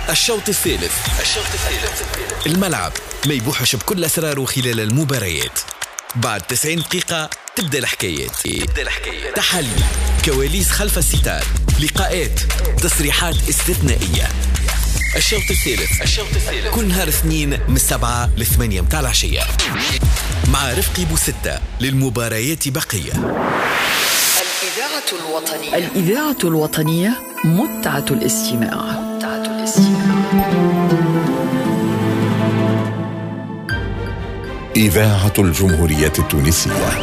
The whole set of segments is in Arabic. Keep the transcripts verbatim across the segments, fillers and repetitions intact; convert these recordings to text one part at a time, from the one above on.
الشوط الثالث. الشوط الثالث. الملعب ما يبوحش بكل أسراره خلال المباريات. بعد تسعين دقيقة تبدأ الحكايات. تبدأ الحكايات. تحاليل، كواليس خلف الستار، لقاءات، تصريحات استثنائية. الشوط الثالث. الشوط الثالث كل نهار اثنين من السبعة للثمانية متاع العشية مع رفقي بوستة. للمباريات بقية. الإذاعة الوطنية. الإذاعة الوطنية متعة الاستماع. متعة الاستماع. إذاعة الجمهورية التونسية.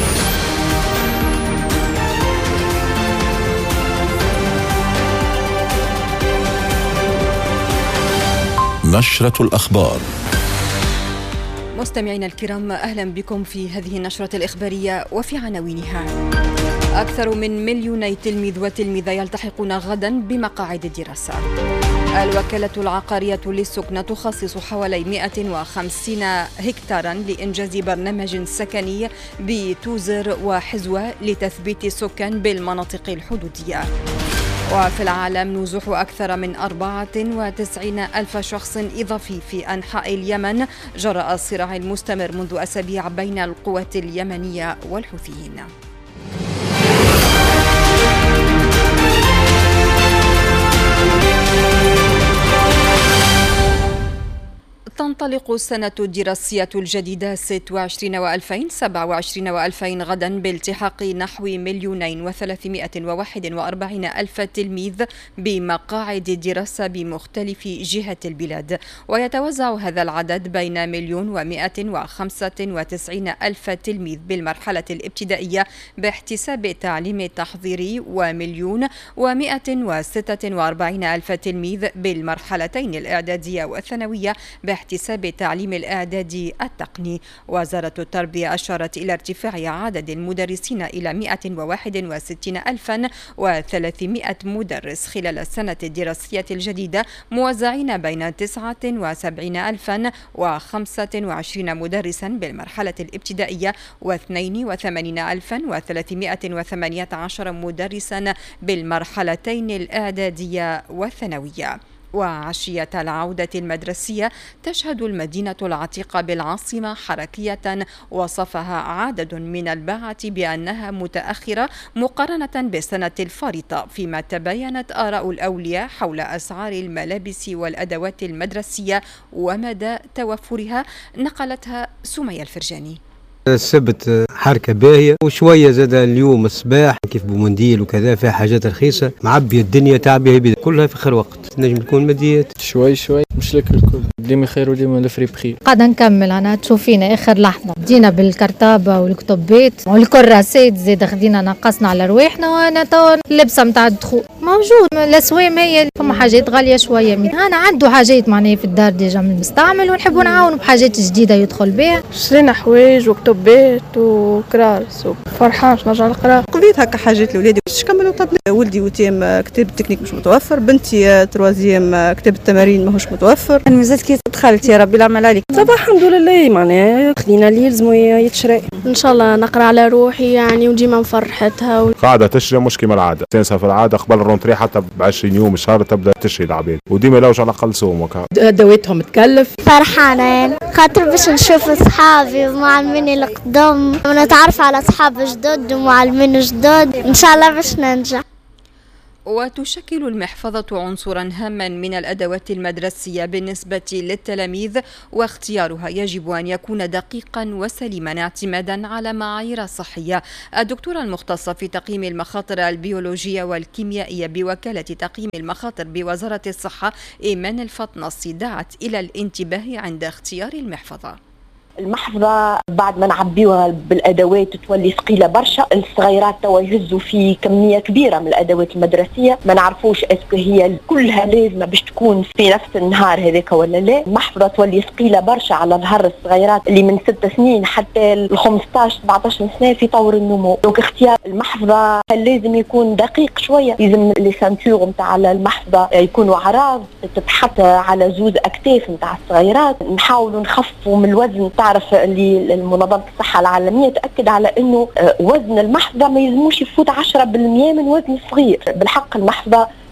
نشرة الأخبار. مستمعينا الكرام، أهلا بكم في هذه النشرة الإخبارية وفي عناوينها. أكثر من مليوني تلميذ وتلميذة يلتحقون غدا بمقاعد الدراسة. الوكالة العقارية للسكنة تخصص حوالي مئة وخمسين هكتارا لإنجاز برنامج سكني بتوزر وحزوة لتثبيت السكان بالمناطق الحدودية. وفي العالم، نزوح أكثر من أربعة وتسعين ألف شخص إضافي في أنحاء اليمن جراء الصراع المستمر منذ أسابيع بين القوات اليمنية والحوثيين. تنطلق السنة الدراسية الجديدة ستة وعشرين وألفين وسبعة وعشرين وألفين غدا بالتحاق نحو مليونين وثلاثمئة وواحد وأربعين ألف تلميذ بمقاعد الدراسة بمختلف جهات البلاد، ويتوزع هذا العدد بين مليون ومئة وخمسة وتسعين ألف تلميذ بالمرحلة الابتدائية باحتساب التعليم التحضيري، ومليون ومئة وستة وأربعين ألف تلميذ بالمرحلتين الإعدادية والثانوية باحتساب التعليم الإعدادي التقني. وزارة التربية أشارت إلى ارتفاع عدد المدرسين إلى مئة وواحد وستين ألفا وثلاثمئة مدرس خلال السنة الدراسية الجديدة، موزعين بين تسعة وسبعين ألفا وخمسة وعشرين مدرسا بالمرحلة الابتدائية واثنين وثمانين ألفا وثلاثمئة وثمانية عشر مدرسا بالمرحلتين الإعدادية والثانوية. وعشية العودة المدرسية تشهد المدينة العتيقة بالعاصمة حركية وصفها عدد من الباعة بأنها متأخرة مقارنة بالسنة الفارطة، فيما تباينت آراء الأولياء حول أسعار الملابس والأدوات المدرسية ومدى توفرها. نقلتها سمية الفرجاني. السبت حركة باهية، وشوية زاد اليوم الصباح كيف بمنديل وكذا فيها حاجات رخيصة، معبية الدنيا تعبية كلها في خير وقت. تنجم تكون مديات شوي شوي مش لك الكل، ديما خير وديما الفري بخير. قاعدة نكمل أنا تشوفينا آخر لحظة بدينا بالكرتابة والكتبات والكراسات زاد خدينا نقصنا على رواحنا، وأنا تو اللبسة متاع الدخول موجود. الأسوام هي فما حاجات غالية شوية، من أنا عنده حاجات معناها في الدار ديجا من المستعمل ونحبوا نعاونوا بحاجات جديدة يدخل بها. شرينا حوايج وكتبات وكراس وفرحان نرجع نقرا. قضيت هكا حاجات لولادي باش كملوا طبلة. ولدي وتيم كتاب التكنيك مش متوفر، بنتي تروازيام كتاب التمارين ماهوش متوفر. انا مازلت كي دخلت يا ربي العمل عليك. صباح الحمد لله معناها خلينا اللي يلزموا يتشرى. ان شاء الله نقرا على روحي يعني وديما مفرحتها و... قاعده تشري مش كيما العاده، تنسى في العاده قبل الرونتري حتى ب عشرين يوم شهر تبدا تشري العباد، وديما لوش على الاقل سوم وكا دويتهم تكلف. فرحانه خاطر باش نشوف اصحابي ومعلميني القدام ونتعرف على اصحاب جدد ومعلمين جدد، ان شاء الله باش ننجح. وتشكل المحفظة عنصرا هاما من الأدوات المدرسية بالنسبة للتلاميذ، واختيارها يجب أن يكون دقيقا وسليما اعتمادا على معايير صحية. الدكتورة المختصة في تقييم المخاطر البيولوجية والكيميائية بوكالة تقييم المخاطر بوزارة الصحة إيمان الفطنسي دعت إلى الانتباه عند اختيار المحفظة. المحفظة بعد ما نعبيوها بالأدوات تولي ثقيلة برشا، الصغيرات توا يهزوا في كمية كبيرة من الأدوات المدرسية، ما نعرفوش اسكو هي كلها لازمة باش تكون في نفس النهار هذاك ولا لا. المحفظة تولي ثقيلة برشا على ظهر الصغيرات اللي من ست سنين حتى ال خمسطاش سبعطاش سنة في طور النمو. دونك اختيار المحفظة لازم يكون دقيق شوية، لازم لي سانتور نتاع المحفظة يكونوا عراض تتحط على زوز أكتاف نتاع الصغيرات. نحاولوا نخفوا من الوزن. تعرف اللي المنظمة الصحة العالمية تأكد على انه وزن المحفظة ما يلزموش يفوت عشرة بالمئة من وزن الصغير. بالحق المحفظة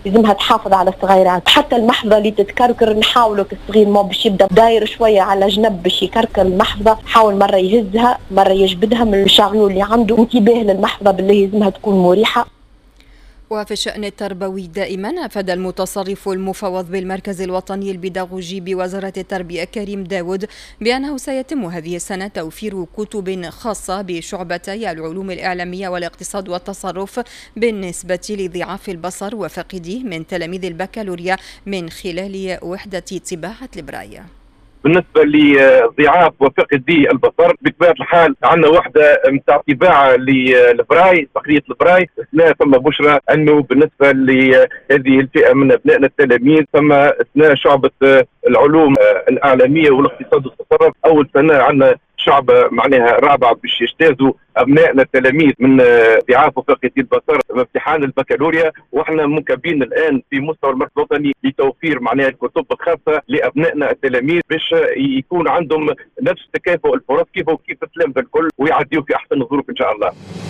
لازمها تحافظ على الصغيرات. حتى المحفظه اللي تتكركر نحاولوا الصغير ما باش يبدا داير شويه على جنب باش يكركر المحفظه، حاول مره يهزها مره يجبدها من الشاغيو اللي عنده، انتباه للمحفظه بالله لازمها تكون مريحه. وفي الشأن التربوي دائما أفاد المتصرف المفوض بالمركز الوطني البيداغوجي بوزارة التربية كريم داود بأنه سيتم هذه السنة توفير كتب خاصة بشعبتي العلوم الإعلامية والاقتصاد والتصرف بالنسبة لضعاف البصر وفقديه من تلاميذ البكالوريا من خلال وحدة طباعة البراية. بالنسبه لضعاف وفقدي البصر بطبيعه الحال عندنا وحده نتاع طباعه للبراي، تقنيه البراي. اثناء ثم بشرى انه بالنسبه لهذه الفئه من ابنائنا التلاميذ ثم اثناء شعبه العلوم الاعلاميه والاقتصاد والتصرف اول سنه عندنا شعبة معناها رابعة باش يجتازوا أبنائنا التلاميذ من ضعاف وفقدي البصر بامتحان البكالوريا، واحنا منكبين الآن في مستوى المركز الوطني لتوفير معناها الكتب الخاصة لأبنائنا التلاميذ باش يكون عندهم نفس تكافؤ الفرص كيف وكيف التلامذة الكل ويعديوا في أحسن الظروف إن شاء الله.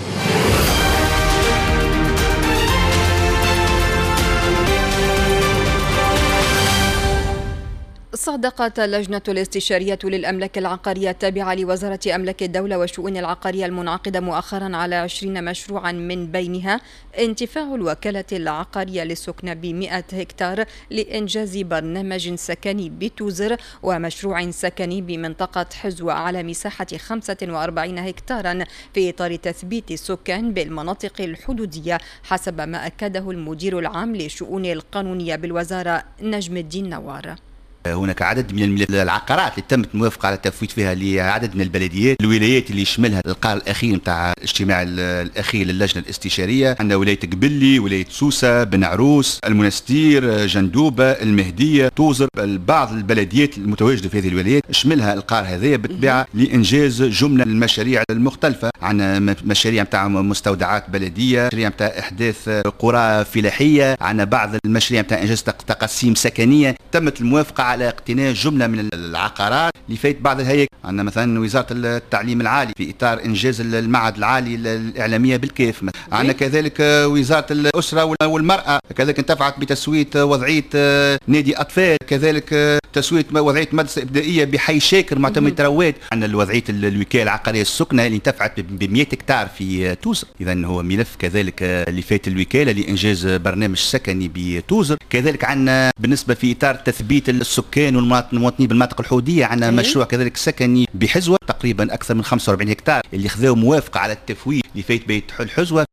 صادقت اللجنة الاستشارية للأملاك العقارية التابعة لوزارة أملاك الدولة والشؤون العقارية المنعقدة مؤخرا على عشرين مشروعا من بينها انتفاع الوكالة العقارية للسكنة بمئة هكتار لإنجاز برنامج سكني بتوزر ومشروع سكني بمنطقة حزوة على مساحة خمسة وأربعين هكتارا في إطار تثبيت السكان بالمناطق الحدودية حسب ما أكده المدير العام للشؤون القانونية بالوزارة نجم الدين نوار. هناك عدد من العقارات اللي تمت الموافقه على التفويت فيها لعدد من البلديات، الولايات اللي يشملها القرار الاخير نتاع الاجتماع الاخير للجنه الاستشاريه. عندنا ولايه قبلي، ولايه سوسه، بن عروس، المنستير، جندوبه، المهديه، توزر. بعض البلديات المتواجده في هذه الولايات يشملها القرار هذايا بالطبيعه لانجاز جمله من المشاريع المختلفه. عندنا مشاريع نتاع مستودعات بلديه، مشاريع نتاع احداث قرى فلاحيه، عندنا بعض المشاريع نتاع انجاز تقاسيم سكنيه. تمت الموافقه على اقتناء جمله من العقارات اللي فات بعض الهياكل. عندنا مثلا وزاره التعليم العالي في اطار انجاز المعهد العالي الاعلاميه بالكيف. عندنا كذلك وزاره الاسره والمراه كذلك انتفعت بتسويه وضعيه نادي اطفال، كذلك تسويه وضعيه مدرسه ابتدائيه بحي شاكر معتمد ترواد. عندنا وضعيه الوكاله العقاريه السكنه اللي انتفعت ب مئة هكتار في توزر. اذا هو ملف كذلك اللي فات الوكاله لانجاز برنامج سكني بتوزر. كذلك عندنا بالنسبه في اطار تثبيت السكان والمواطنين بالمناطق الحدوديه عندنا مشروع كذلك سكني بحزوه تقريبا اكثر من خمسة وأربعين هكتار اللي خذاو موافقه على التفويت اللي فات بيت الحزوه.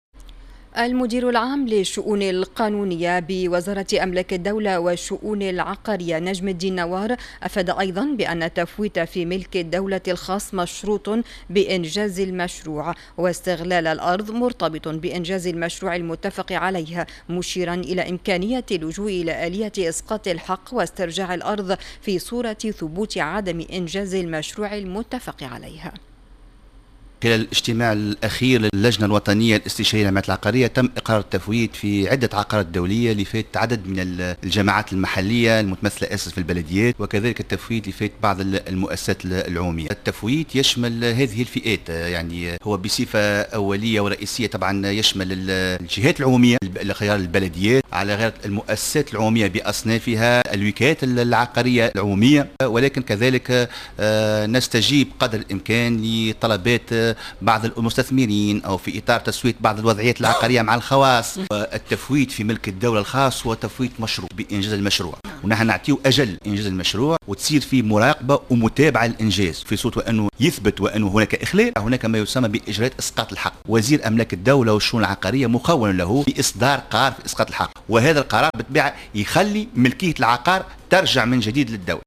المدير العام للشؤون القانونية بوزارة أملاك الدولة والشؤون العقارية نجم الدين نوار أفاد أيضا بأن التفويت في ملك الدولة الخاص مشروط بإنجاز المشروع واستغلال الأرض مرتبط بإنجاز المشروع المتفق عليه، مشيرا إلى إمكانية اللجوء إلى آلية إسقاط الحق واسترجاع الأرض في صورة ثبوت عدم إنجاز المشروع المتفق عليه. خلال الاجتماع الاخير للجنه الوطنيه الاستشاريه للعملات العقاريه تم اقرار التفويت في عده عقارات دوليه اللي فات عدد من الجماعات المحليه المتمثله اسس في البلديات، وكذلك التفويت اللي فات بعض المؤسسات العموميه. التفويت يشمل هذه الفئات، يعني هو بصفه اوليه ورئيسيه طبعا يشمل الجهات العموميه خيار البلديات، على غير المؤسسات العموميه باصنافها، الوكالات العقاريه العموميه، ولكن كذلك نستجيب قدر الامكان لطلبات بعض المستثمرين او في اطار تسويه بعض الوضعيات العقاريه مع الخواص. التفويت في ملك الدوله الخاص هو تفويت مشروع بانجاز المشروع، ونحن نعطيو اجل انجاز المشروع وتصير فيه مراقبه ومتابعه للانجاز في صوت وانه يثبت وانه هناك اخلال، هناك ما يسمى باجراءات اسقاط الحق. وزير املاك الدوله والشؤون العقاريه مخول له باصدار قرار في اسقاط الحق، وهذا القرار بالطبيعه يخلي ملكيه العقار ترجع من جديد للدوله.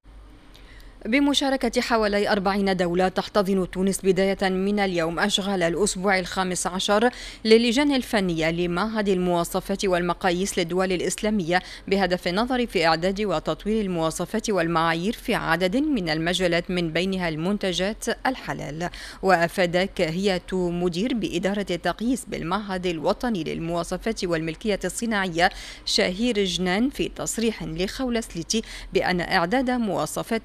بمشاركة حوالي أربعين دولة تحتضن تونس بداية من اليوم أشغال الأسبوع الخامس عشر للجان الفنية لمعهد المواصفات والمقاييس للدول الإسلامية بهدف النظر في إعداد وتطوير المواصفات والمعايير في عدد من المجالات من بينها المنتجات الحلال. وأفاد كاهية مدير بإدارة التقييس بالمعهد الوطني للمواصفات والملكية الصناعية شهير جنان في تصريح لخولة سليتي بأن إعداد مواصفات مشتركة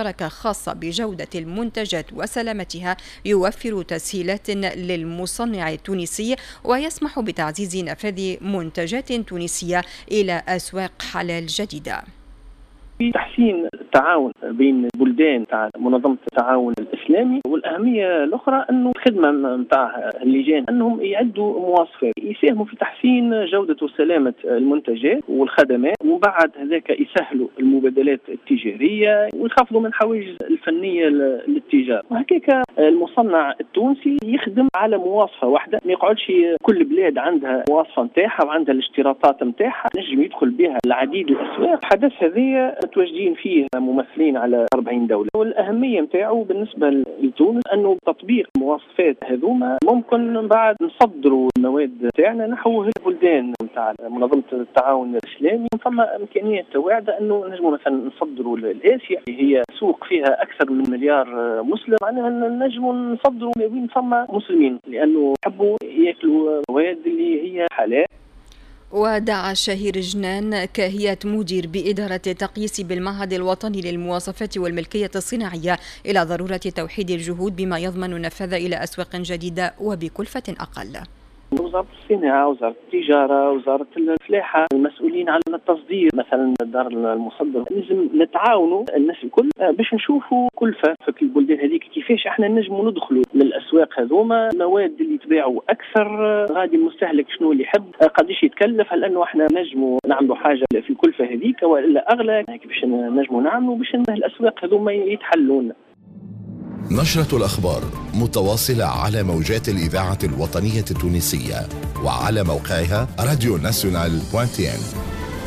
مشتركة خاصة بجودة المنتجات وسلامتها يوفر تسهيلات للمصنع التونسي ويسمح بتعزيز نفاذ منتجات تونسية إلى أسواق حلال جديدة. في تحسين التعاون بين البلدان تاع منظمة التعاون الإسلامي، والأهمية الأخرى أنه الخدمة نتاع اللجان أنهم يعدوا مواصفات يساهموا في تحسين جودة وسلامة المنتجات والخدمات، وبعد هذاك يسهلوا المبادلات التجارية ويخفضوا من حواجز الفنية للتجارة. وهكاك المصنع التونسي يخدم على مواصفة واحدة، ما يقعدش كل بلاد عندها مواصفة نتاعها وعندها الاشتراطات نتاعها نجم يدخل بها العديد الأسواق. الحدث هذا متواجدين فيه ممثلين على أربعين دولة، والأهمية نتاعو بالنسبة لتونس أنه تطبيق المواصفات هذوما ممكن بعد نصدروا المواد تاعنا نحو البلدان نتاع منظمة التعاون الإسلامي. ثم إمكانية واعدة أنه نجموا مثلا نصدروا لآسيا اللي هي سوق فيها أكثر من مليار مسلم، معناها نجموا نصدروا وين ثم مسلمين لأنه يحبوا يأكلوا مواد اللي هي حلال. ودعا شهير جنان كاهية مدير بإدارة التقييس بالمعهد الوطني للمواصفات والملكية الصناعية إلى ضرورة توحيد الجهود بما يضمن النفاذ إلى أسواق جديدة وبكلفة أقل. وزارة الصناعة، وزارة التجارة، وزارة الفلاحة، المسؤولين على التصدير مثلا دار المصدر، لازم نتعاونوا الناس الكل باش نشوفوا كلفة في البلدان هذيك كيفاش احنا نجموا ندخلوا للأسواق هذوما مواد اللي يتباعوا أكثر، غادي المستهلك شنو اللي يحب، قديش يتكلف، هل أنه احنا نجموا نعملوا حاجة في الكلفة هذيك ولا أغلى، كيفاش نجموا نعملوا باش الأسواق هذوما يتحلون. نشرة الأخبار متواصلة على موجات الإذاعة الوطنية التونسية وعلى موقعها راديو ناسيونال دوت تي ان.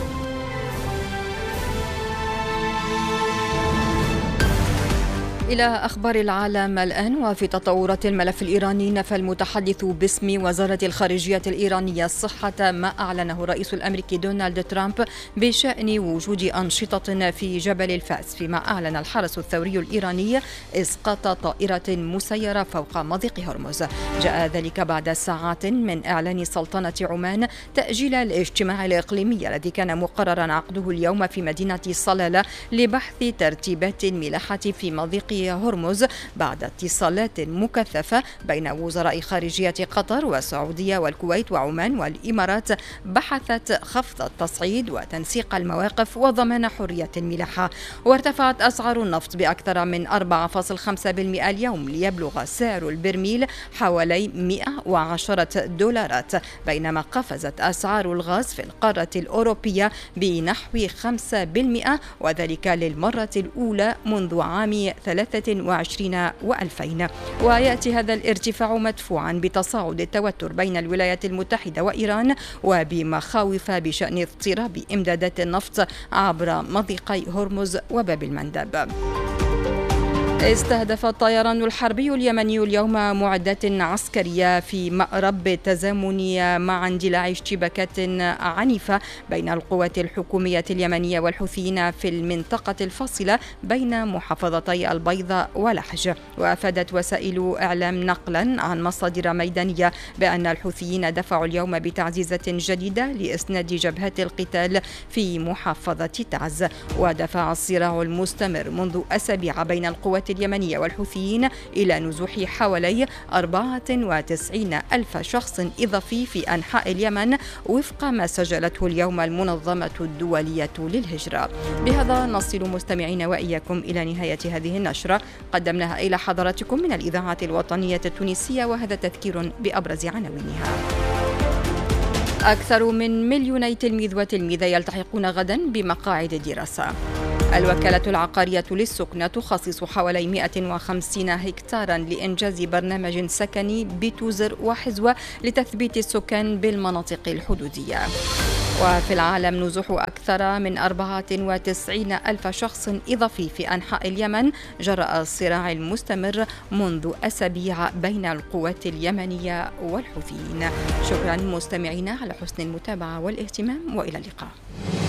إلى أخبار العالم الآن. وفي تطورات الملف الإيراني، نفى المتحدث باسم وزارة الخارجية الإيرانية صحة ما أعلنه الرئيس الأمريكي دونالد ترامب بشأن وجود أنشطة في جبل الفاس، فيما أعلن الحرس الثوري الإيراني إسقاط طائرة مسيرة فوق مضيق هرمز. جاء ذلك بعد ساعات من إعلان سلطنة عمان تأجيل الاجتماع الإقليمي الذي كان مقررا عقده اليوم في مدينة صلالة لبحث ترتيبات الملاحة في مضيق هرمز بعد اتصالات مكثفة بين وزراء خارجية قطر والسعودية والكويت وعمان والإمارات بحثت خفض التصعيد وتنسيق المواقف وضمان حرية الملاحة. وارتفعت أسعار النفط بأكثر من أربعة فاصلة خمسة بالمئة اليوم ليبلغ سعر البرميل حوالي مئة وعشرة دولارات، بينما قفزت أسعار الغاز في القارة الأوروبية بنحو خمسة بالمئة، وذلك للمرة الأولى منذ عام ثلاثة وعشرين وألفين. ويأتي هذا الارتفاع مدفوعا بتصاعد التوتر بين الولايات المتحدة وإيران وبمخاوف بشأن اضطراب إمدادات النفط عبر مضيقي هرمز وباب المندب. استهدف الطيران الحربي اليمني اليوم معدات عسكرية في مأرب تزامن مع اندلاع اشتباكات عنيفة بين القوات الحكومية اليمنية والحوثيين في المنطقة الفاصلة بين محافظتي البيضاء ولحج. وأفادت وسائل إعلام نقلا عن مصادر ميدانية بأن الحوثيين دفعوا اليوم بتعزيزة جديدة لإسناد جبهات القتال في محافظة تعز. ودفع الصراع المستمر منذ أسابيع بين القوات اليمنية والحوثيين إلى نزوح حوالي أربعة وتسعين ألف شخص إضافي في أنحاء اليمن وفق ما سجلته اليوم المنظمة الدولية للهجرة. بهذا نصل مستمعين وإياكم إلى نهاية هذه النشرة قدمناها إلى حضراتكم من الإذاعة الوطنية التونسية، وهذا تذكير بأبرز عناوينها. أكثر من مليوني تلميذ وتلميذة يلتحقون غدا بمقاعد الدراسة. الوكالة العقارية للسكنة تخصص حوالي مئة وخمسين هكتارا لإنجاز برنامج سكني بتوزر وحزوة لتثبيت السكان بالمناطق الحدودية. وفي العالم، نزوح أكثر من أربعة وتسعين ألف شخص إضافي في أنحاء اليمن جراء الصراع المستمر منذ أسابيع بين القوات اليمنية والحوثيين. شكرا مستمعينا على حسن المتابعة والاهتمام، وإلى اللقاء.